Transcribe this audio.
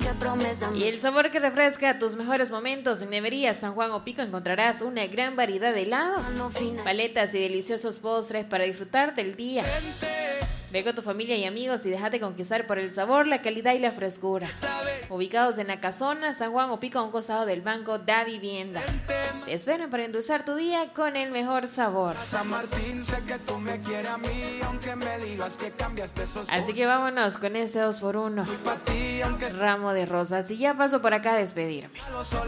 Y el sabor que refresca tus mejores momentos. En Nevería San Juan Opico encontrarás una gran variedad de helados, paletas y deliciosos postres para disfrutar del día. Ve con tu familia y amigos y déjate conquistar por el sabor, la calidad y la frescura. Ubicados en la Casona, San Juan Opico, a un costado del Banco Da Vivienda. Te esperan para endulzar tu día con el mejor sabor. Así que vámonos con este 2x1 ramo de rosas. Y ya paso por acá a despedirme.